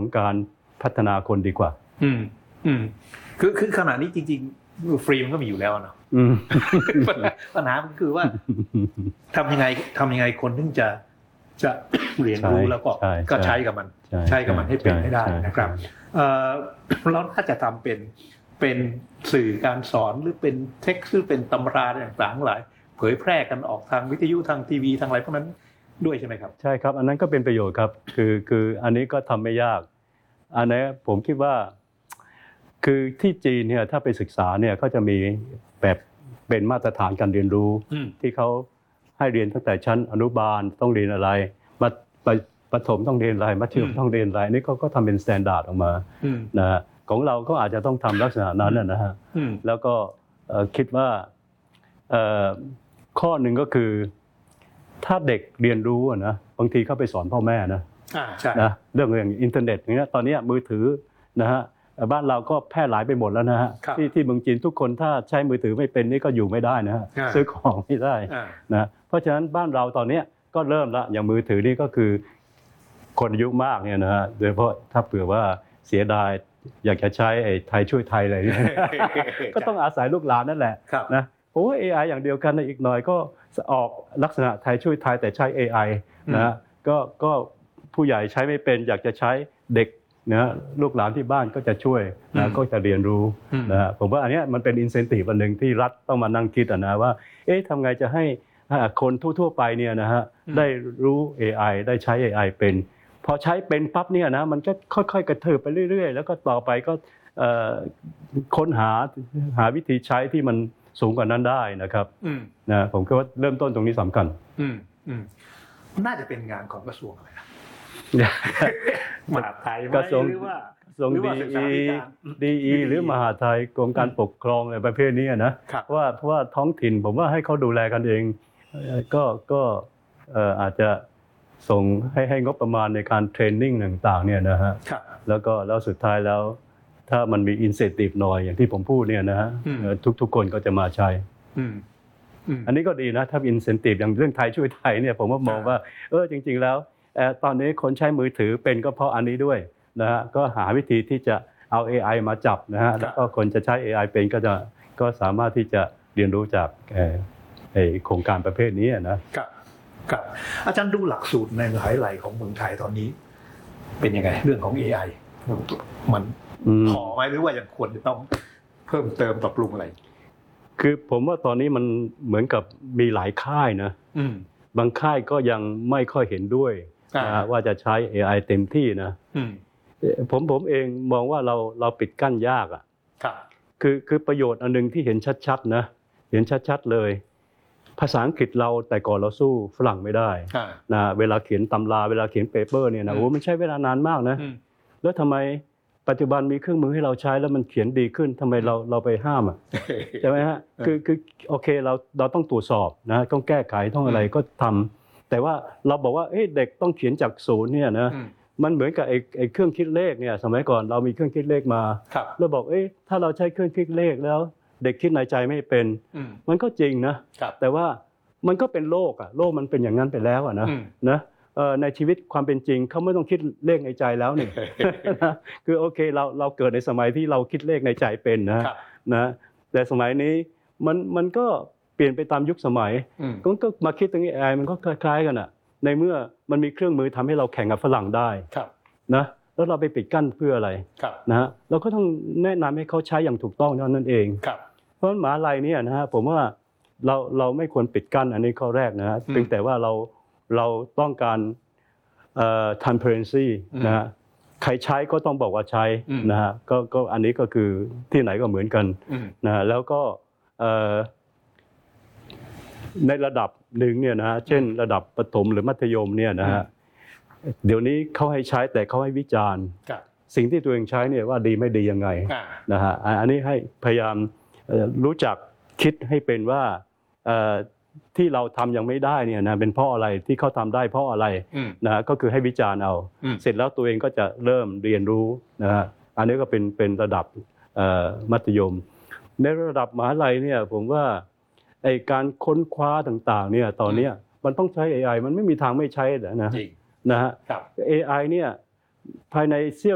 การพัฒนาคนดีกว่าคือขณะนี้จริงๆฟรีมันก็มีอยู่แล้วเนาะปัญหาคือว่าทำยังไงคนถึงจะเรียนรู้แล้วก็ใช้กับมันให้เป็นให้ได้นะครับแล้วถ้าจะทำเป็นสื่อการสอนหรือเป็นเท็กซ์หรือเป็นตำราต่างๆหลายเผยแพร่กันออกทางวิทยุทางทีวีทางอะไรพวกนั้นด้วยใช่ไหมครับใช่ครับอันนั้นก็เป็นประโยชน์ครับคืออันนี้ก็ทำไม่ยากอันนี้ผมคิดว่าคือที่จีนเนี่ยถ้าไปศึกษาเนี่ยก็จะมีแบบเป็นมาตรฐานการเรียนรู้ที่เขาให้เรียนตั้งแต่ชั้นอนุบาลต้องเรียนอะไรประถมต้องเรียนอะไรมัธยมต้องเรียนอะไรนี่ก็ทำเป็นสแตนดาร์ดออกมานะฮะของเราก็อาจจะต้องทำลักษณะนั้นนะฮะแล้วก็คิดว่าข้อหนึ่งก็คือถ้าเด็กเรียนรู้นะบางทีเขาไปสอนพ่อแม่นะเรื่องอย่างอินเทอร์เน็ตอย่างเงี้ยตอนนี้มือถือนะฮะบ้านเราก็แพร่หลายไปหมดแล้วนะฮะที่เมืองจีนทุกคนถ้าใช้มือถือไม่เป็นนี่ก็อยู่ไม่ได้นะฮะซื้อของไม่ได้นะเพราะฉะนั้นบ้านเราตอนนี้ก็เริ่มละอย่างมือถือนี่ก็คือคนอายุมากเนี่ยนะฮะโดยเฉพาะถ้าเผื่อว่าเสียดายอยากจะใช้ไอ้ไทยช่วยไทยอะไรเนี่ยก็ต้องอาศัยลูกหลานนั่นแหละนะผมว่า AI อย่างเดียวกันอีกหน่อยก็ออกลักษณะไทยช่วยไทยแต่ใช้ AI นะก็ผู้ใหญ่ใช้ไม่เป็นอยากจะใช้เด็กนะลูกหลานที่บ้านก็จะช่วยนะก็จะเรียนรู้นะผมว่าอันนี้มันเป็น incentive อันนึงที่รัฐต้องมานั่งคิดนะว่าทำไงจะให้คนทั่วไปเนี่ยนะฮะได้รู้ AI ได้ใช้ AI เป็นพอใช้เป็นปั๊บเนี่ยนะมันก็ค่อยๆกระเถิบไปเรื่อยๆแล้วก็ต่อไปก็ค้นหาวิธีใช้ที่มันสูงกว่านั้นได้นะครับนะผมคิดว่าเริ่มต้นตรงนี้สำคัญน่าจะเป็นงานของกระทรวงอะไรนะมหาดไทยกระทรวงดีหรือมหาดไทยกรมการปกครองอะไรประเภทนี้นะเพราะว่าท้องถิ่นผมว่าให้เขาดูแลกันเองก็อาจจะส่งให้งบประมาณในการเทรนนิ่งต่างๆเนี่ยนะฮะแล้วสุดท้ายแล้วถ้ามันมีอินเซนทีฟหน่อยอย่างที่ผมพูดเนี่ยนะฮะทุกคนก็จะมาใช้อันนี้ก็ดีนะถ้าอินเซนทีฟอย่างเรื่องไทยช่วยไทยเนี่ยผมว่ามองว่าจริงๆแล้วตอนนี้คนใช้มือถือเป็นก็เพราะอันนี้ด้วยนะฮะก็หาวิธีที่จะเอา AI มาจับนะฮะแล้วก็คนจะใช้ AI เป็นก็สามารถที่จะเรียนรู้จากโครงการประเภทนี้นะครับอาจารย์ดูหลักสูตรในมหาวิทยาลัยของเมืองไทยตอนนี้เป็นยังไงเรื่องของ AI มันพอไหมหรือว่ายังควรจะต้องเพิ่มเติมปรับปรุงอะไรคือผมว่าตอนนี้มันเหมือนกับมีหลายค่ายนะบางค่ายก็ยังไม่ค่อยเห็นด้วยว่าจะใช้ AI เต็มที่นะผมเองมองว่าเราปิดกั้นยากอ่ะคือประโยชน์อันนึงที่เห็นชัดๆนะเห็นชัดๆเลยภาษาอังกฤษเราแต่ก่อนเราสู้ฝรั่งไม่ได้นะเวลาเขียนตำราเวลาเขียนเปเปอร์เนี่ยนะมันใช้เวลานานมากนะแล้วทำไมปัจจุบันมีเครื่องมือให้เราใช้แล้วมันเขียนดีขึ้นทำไมเราไปห้ามอ่ะใช่ไหมฮะคือโอเคเราต้องตรวจสอบนะต้องแก้ไขต้องอะไรก็ทำแต่ว่าเราบอกว่าเด็กต้องเขียนจากศูนย์เนี่ยนะมันเหมือนกับไอ้เครื่องคิดเลขเนี่ยสมัยก่อนเรามีเครื่องคิดเลขมาแล้วบอกถ้าเราใช้เครื่องคิดเลขแล้วเด็กคิดในใจไม่เป็นมันก็จริงนะแต่ว่ามันก็เป็นโลกมันเป็นอย่างนั้นไปแล้วนะในชีวิตความเป็นจริงเขาไม่ต้องคิดเลขในใจแล้วนี่คือโอเคเราเกิดในสมัยที่เราคิดเลขในใจเป็นนะแต่สมัยนี้มันก็เปลี่ยนไปตามยุคสมัยก็มาคิดตรงนี้มันก็คล้ายๆกันในเมื่อมันมีเครื่องมือทำให้เราแข่งกับฝรั่งได้นะแล้วเราไปปิดกั้นเพื่ออะไรนะฮะเราก็ต้องแนะนำให้เขาใช้อย่างถูกต้องนั่นเองเพราะมหาวิทยาลัยเนี่ยนะฮะผมว่าเราไม่ควรปิดกั้นอันนี้ข้อแรกนะฮะเพียงแต่ว่าเราต้องการtransparency นะฮะใครใช้ก็ต้องบอกว่าใช้นะฮะก็อันนี้ก็คือที่ไหนก็เหมือนกันนะแล้วก็ในระดับหนึ่งเนี่ยนะฮะเช่นระดับประถมหรือมัธยมเนี่ยนะฮะเดี๋ยวนี้เขาให้ใช้แต่เขาให้วิจารณ์สิ่งที่ตัวเองใช้เนี่ยว่าดีไม่ดียังไงนะฮะอันนี้ให้พยายามรู้จักคิดให้เป็นว่าที่เราทำยังไม่ได้เนี่ยนะเป็นเพราะอะไรที่เขาทำได้เพราะอะไรนะก็คือให้วิจารณ์เอาเสร็จแล้วตัวเองก็จะเริ่มเรียนรู้นะฮะอันนี้ก็เป็นระดับมัธยมในระดับมหาวิทยาลัยเนี่ยผมว่าไอ้การค้นคว้าต่างๆเนี่ยตอนนี้มันต้องใช้ AI มันไม่มีทางไม่ใช้นะฮะ AI เนี่ยภายในเสี้ยว